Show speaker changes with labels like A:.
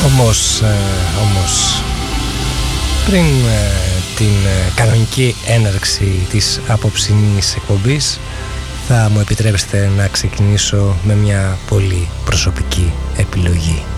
A: Όμως πριν την κανονική έναρξη της απόψινής εκπομπής θα μου επιτρέψετε να ξεκινήσω με μια πολύ προσωπική επιλογή.